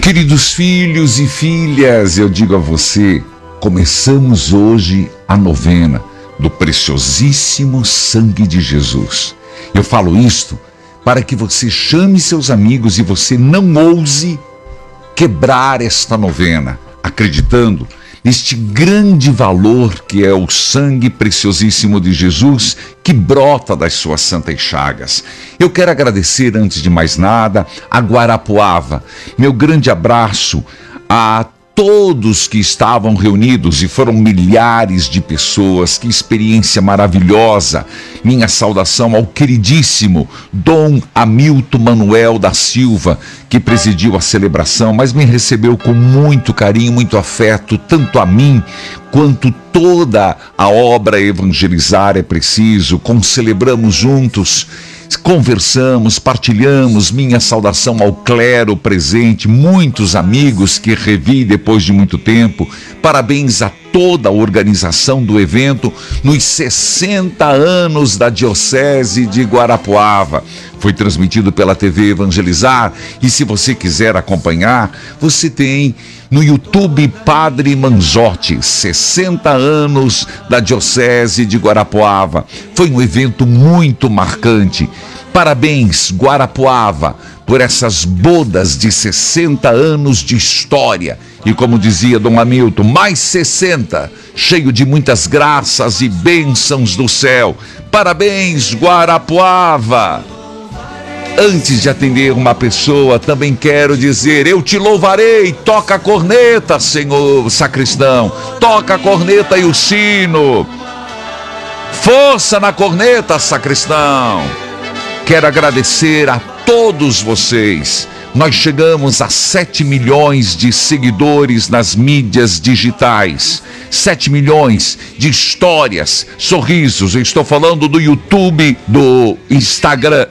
Queridos filhos e filhas, eu digo a você, começamos hoje a novena do preciosíssimo sangue de Jesus. Eu falo isto para que você chame seus amigos e você não ouse quebrar esta novena, acreditando neste grande valor que é o sangue preciosíssimo de Jesus que brota das suas santas chagas. Eu quero agradecer, antes de mais nada, a Guarapuava. Meu grande abraço a todos que estavam reunidos, e foram milhares de pessoas. Que experiência maravilhosa. Minha saudação ao queridíssimo Dom Hamilton Manuel da Silva, que presidiu a celebração, mas me recebeu com muito carinho, muito afeto, tanto a mim quanto toda a obra Evangelizar é Preciso. Concelebramos juntos, conversamos, partilhamos. Minha saudação ao clero presente, muitos amigos que revi depois de muito tempo. Parabéns a toda a organização do evento nos 60 anos da Diocese de Guarapuava. Foi transmitido pela TV Evangelizar, e se você quiser acompanhar, você tem no YouTube Padre Manzotti, 60 anos da Diocese de Guarapuava. Foi um evento muito marcante. Parabéns, Guarapuava, por essas bodas de 60 anos de história. E como dizia Dom Hamilton, mais 60, cheio de muitas graças e bênçãos do céu. Parabéns, Guarapuava! Antes de atender uma pessoa, também quero dizer: eu te louvarei. Toca a corneta, senhor sacristão. Toca a corneta e o sino. Força na corneta, sacristão. Quero agradecer a todos vocês. Nós chegamos a 7 milhões de seguidores nas mídias digitais. 7 milhões de histórias, sorrisos. Eu estou falando do YouTube, do Instagram,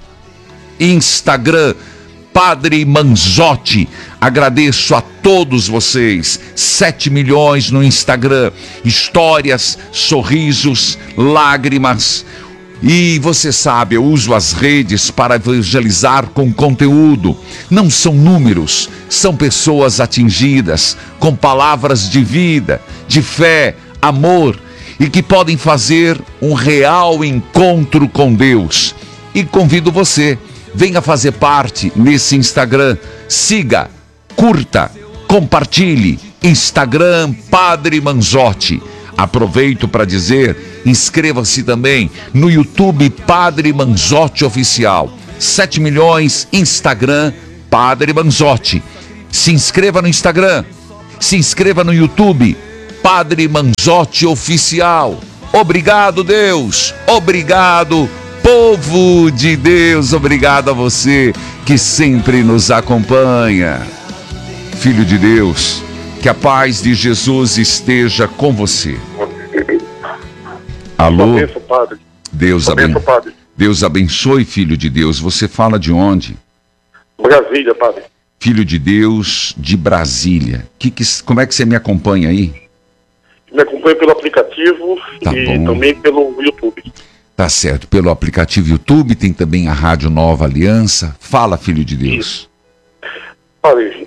Padre Manzotti. Agradeço a todos vocês. 7 milhões no Instagram. Histórias, sorrisos, lágrimas. E você sabe, eu uso as redes para evangelizar com conteúdo. Não são números, são pessoas atingidas com palavras de vida, de fé, amor, e que podem fazer um real encontro com Deus. E convido você, venha fazer parte nesse Instagram. Siga, curta, compartilhe. Instagram Padre Manzotti. Aproveito para dizer, inscreva-se também no YouTube Padre Manzotti Oficial. 7 milhões, Instagram Padre Manzotti. Se inscreva no Instagram, se inscreva no YouTube Padre Manzotti Oficial. Obrigado, Deus. Obrigado, povo de Deus. Obrigado a você que sempre nos acompanha. Filho de Deus, que a paz de Jesus esteja com você. Alô? Deus abençoe, filho de Deus. Você fala de onde? Brasília, padre. Filho de Deus de Brasília. Como é que você me acompanha aí? Me acompanha pelo aplicativo e também pelo YouTube. Tá certo, pelo aplicativo YouTube, tem também a Rádio Nova Aliança. Fala, filho de Deus. Isso. Padre,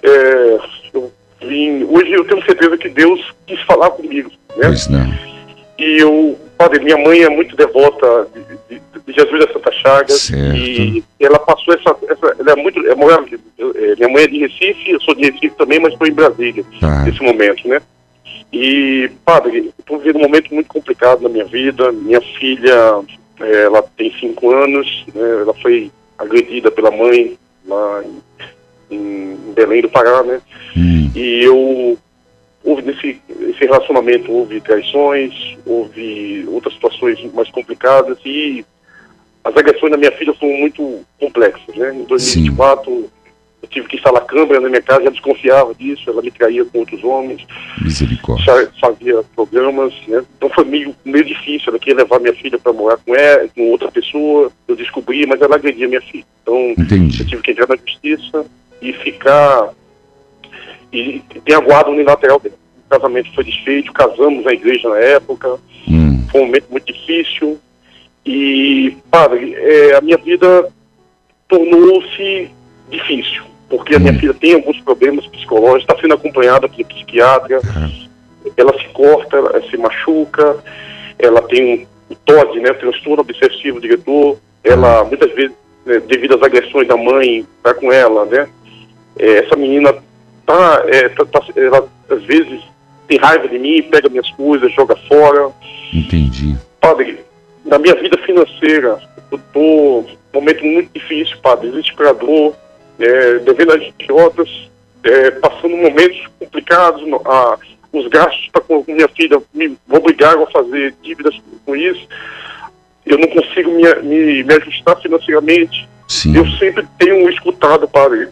hoje eu tenho certeza que Deus quis falar comigo, né? Pois não. E padre, minha mãe é muito devota de Jesus da Santa Chagas. Certo. E ela passou ela é muito, minha mãe é de Recife, eu sou de Recife também, mas estou em Brasília, nesse momento, né? E, padre, estou vivendo um momento muito complicado na minha vida. Minha filha, ela tem 5 anos, né? Ela foi agredida pela mãe lá em Belém do Pará, né? E houve nesse relacionamento, houve traições, houve outras situações mais complicadas, e as agressões da minha filha foram muito complexas, né? Em 2024, eu tive que instalar câmera na minha casa, ela desconfiava disso, ela me traía com outros homens. Misericórdia. Fazia programas, né? Então foi meio difícil. Ela queria levar minha filha para morar com outra pessoa, eu descobri, mas ela agredia minha filha. Então, entendi. Eu tive que entrar na justiça e ficar... E tem a guarda unilateral dele. O casamento foi desfeito, casamos na igreja na época, foi um momento muito difícil. E, padre, a minha vida tornou-se difícil, porque a minha filha tem alguns problemas psicológicos, está sendo acompanhada pelo psiquiatra, ela se corta, ela se machuca, ela tem um TOD, né, transtorno obsessivo diretor, ela muitas vezes, né, devido às agressões da mãe, está com ela, né, essa menina ela às vezes tem raiva de mim, pega minhas coisas, joga fora. Entendi. Padre, na minha vida financeira, eu estou num momento muito difícil, padre, desesperador, devendo a idiotas, passando momentos complicados, os gastos com minha filha me obrigaram a fazer dívidas com isso, eu não consigo me ajustar financeiramente. Sim. Eu sempre tenho escutado, padre,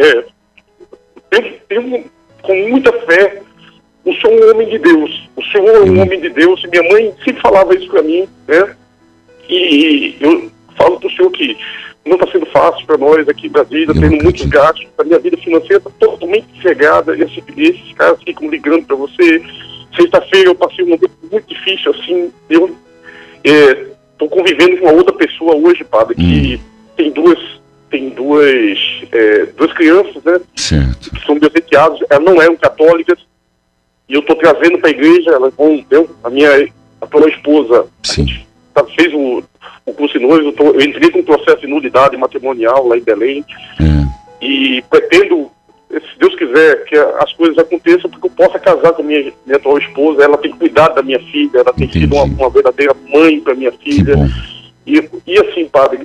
tenho com muita fé, o senhor é um homem de Deus, o senhor é um homem de Deus, e minha mãe sempre falava isso para mim, né? E eu falo para o senhor que não está sendo fácil para nós aqui em Brasília, tendo muitos gastos, a minha vida financeira está totalmente cegada, esses caras ficam ligando para você. Sexta-feira eu passei um momento muito difícil, assim, eu estou convivendo com uma outra pessoa hoje, padre, que tem duas crianças, né? Certo. Que são meus enteados, elas não eram católicas, e eu estou trazendo para a igreja, elas vão, a minha atual esposa, sim, a gente fez o curso de noivo, eu entrei com um processo de nulidade matrimonial lá em Belém, e pretendo, se Deus quiser, que as coisas aconteçam, porque eu possa casar com a minha atual esposa. Ela tem cuidado da minha filha, ela tem sido uma verdadeira mãe para minha filha, e assim, padre,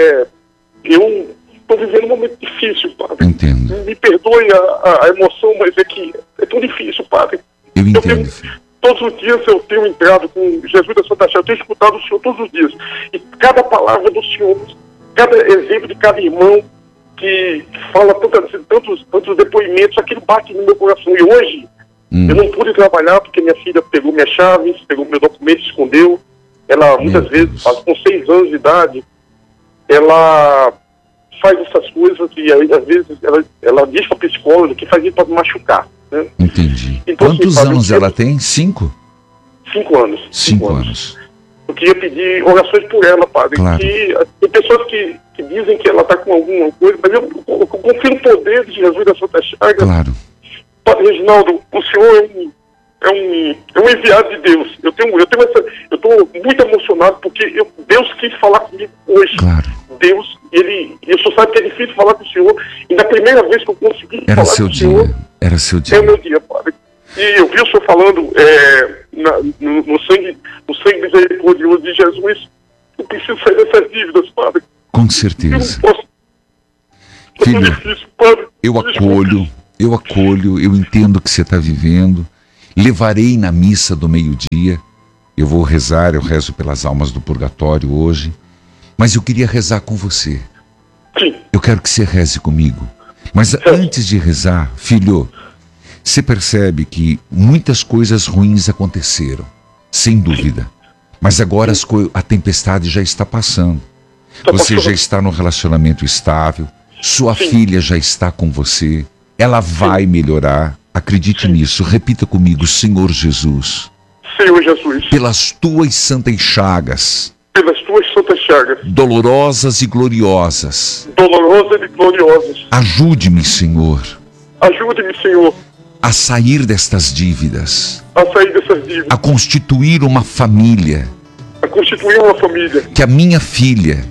eu estou vivendo um momento difícil, padre. Entendo. Me perdoe a emoção, mas é tão difícil, padre. Eu entendo. Todos os dias eu tenho entrado com Jesus da Santa Sé, eu tenho escutado o Senhor todos os dias. E cada palavra do Senhor, cada exemplo de cada irmão que fala tantos depoimentos, aquilo bate no meu coração. E hoje, eu não pude trabalhar porque minha filha pegou minhas chaves, pegou meu documento, escondeu. Ela, muitas vezes, com 6 anos de idade, ela faz essas coisas e às vezes ela diz para a psicóloga que faz isso para me machucar, né? Entendi. Então, quantos anos ela tem? 5? 5 anos. 5 anos. Eu queria pedir orações por ela, padre. Claro. Tem pessoas que dizem que ela está com alguma coisa, mas eu confio no poder de Jesus da Santa Chaga. Claro. Padre Reginaldo, o senhor é um enviado de Deus. Eu estou muito emocionado porque Deus quis falar comigo hoje. Claro. Deus, eu só sabe que é difícil falar com o senhor, e na primeira vez que eu consegui falar com o senhor, era seu dia. É o meu dia, padre. E eu vi o senhor falando no sangue misericordioso de Jesus. Eu preciso sair dessas dívidas, padre. Com certeza. Eu não posso. Filho, difícil, padre. eu acolho, eu entendo o que você está vivendo. Levarei na missa do meio-dia. Eu vou rezar, eu rezo pelas almas do purgatório hoje. Mas eu queria rezar com você. Sim. Eu quero que você reze comigo. Mas antes de rezar, filho, você percebe que muitas coisas ruins aconteceram, sem dúvida. Mas agora a tempestade já está passando. Você já está num relacionamento estável, sua filha já está com você, ela vai melhorar. Acredite nisso, repita comigo: Senhor Jesus. Senhor Jesus. Pelas tuas santas chagas. Pelas tuas santas chagas. Dolorosas e gloriosas. Dolorosas e gloriosas. Ajude-me, Senhor. Ajude-me, Senhor. A sair destas dívidas. A sair dessas dívidas. A constituir uma família. A constituir uma família. Que a minha filha.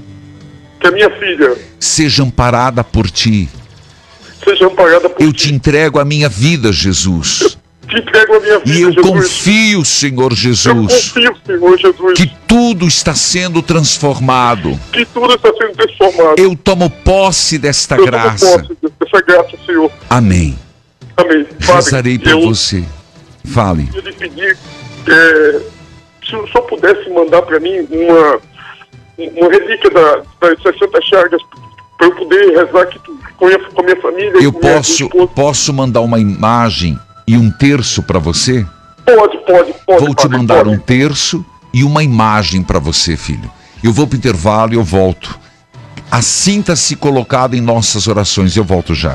Seja amparada por ti. Seja amparada por ti. Eu te entrego a minha vida, Jesus. Te entrego a minha vida, e eu Jesus. confio, Senhor Jesus. Eu confio, Senhor Jesus. Que tudo está sendo transformado. Que tudo está sendo transformado. Eu tomo posse desta graça. Eu tomo posse dessa graça, Senhor. Amém. Amém. Rezarei por você. Fale. Eu lhe pedir, se o senhor pudesse mandar para mim uma relíquia das 60 chagas, para eu poder rezar aqui com a minha família. Eu posso mandar uma imagem e um terço para você? Pode. Vou te mandar um terço e uma imagem para você, filho. Eu vou para o intervalo e eu volto. Assinta-se colocado em nossas orações. Eu volto já.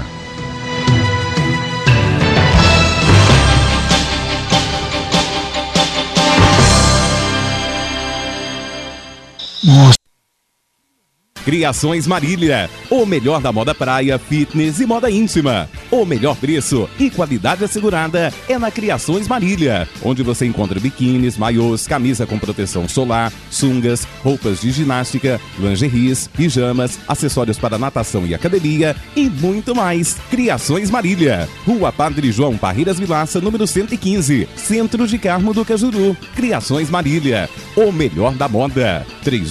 Nossa. Criações Marília, o melhor da moda praia, fitness e moda íntima. O melhor preço e qualidade assegurada é na Criações Marília, onde você encontra biquínis, maiôs, camisa com proteção solar, sungas, roupas de ginástica, lingeries, pijamas, acessórios para natação e academia e muito mais. Criações Marília, Rua Padre João Parreiras Vilaça, número 115, Centro de Carmo do Cajuru. Criações Marília, o melhor da moda.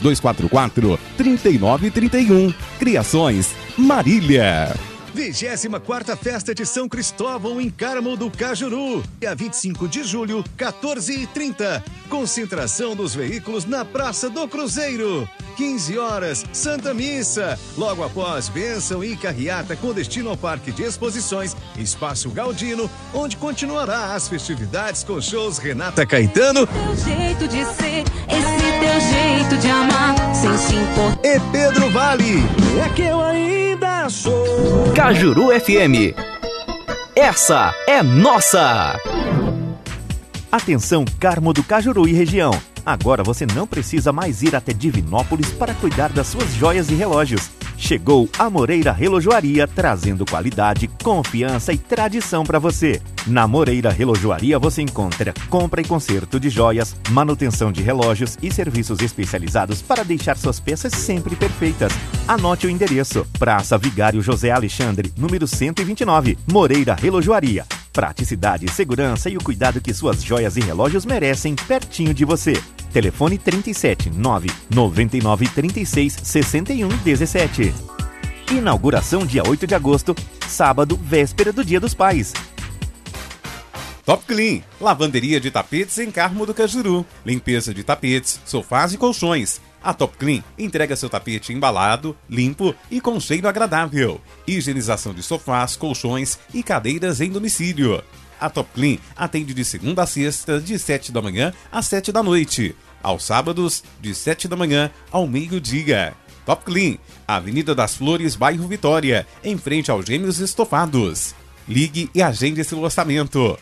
3244-3931. Criações Marília. 24ª Festa de São Cristóvão em Carmo do Cajuru. Dia 25 de julho, 14h30. Concentração dos veículos na Praça do Cruzeiro. 15 horas, Santa Missa. Logo após, bênção e carreata com destino ao Parque de Exposições, Espaço Galdino, onde continuará as festividades com shows Renata Caetano. Teu jeito de ser, esse teu jeito de amar, sem se importar. E Pedro Vale. É que eu ainda sou. Cajuru FM. Essa é nossa. Atenção, Carmo do Cajuru e região. Agora você não precisa mais ir até Divinópolis para cuidar das suas joias e relógios. Chegou a Moreira Relojoaria, trazendo qualidade, confiança e tradição para você. Na Moreira Relojoaria você encontra compra e conserto de joias, manutenção de relógios e serviços especializados para deixar suas peças sempre perfeitas. Anote o endereço: Praça Vigário José Alexandre, número 129, Moreira Relojoaria. Praticidade, segurança e o cuidado que suas joias e relógios merecem pertinho de você. Telefone 37 999 36 61 17. Inauguração dia 8 de agosto, sábado, véspera do Dia dos Pais. Top Clean, lavanderia de tapetes em Carmo do Cajuru. Limpeza de tapetes, sofás e colchões. A Top Clean entrega seu tapete embalado, limpo e com cheiro agradável. Higienização de sofás, colchões e cadeiras em domicílio. A Top Clean atende de segunda a sexta, de 7 da manhã às 7 da noite. Aos sábados, de 7 da manhã ao meio-dia. Top Clean, Avenida das Flores, bairro Vitória, em frente aos Gêmeos Estofados. Ligue e agende esse orçamento.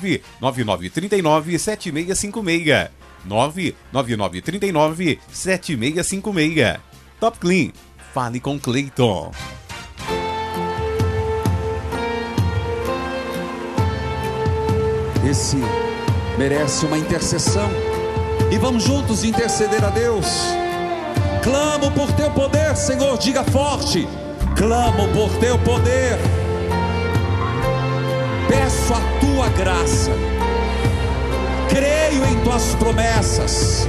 99939-7656. 99939-7656. Top Clean, fale com Cleiton. Esse merece uma intercessão. E vamos juntos interceder a Deus. Clamo por teu poder, Senhor, diga forte. Clamo por teu poder. Peço a tua graça. Creio em tuas promessas.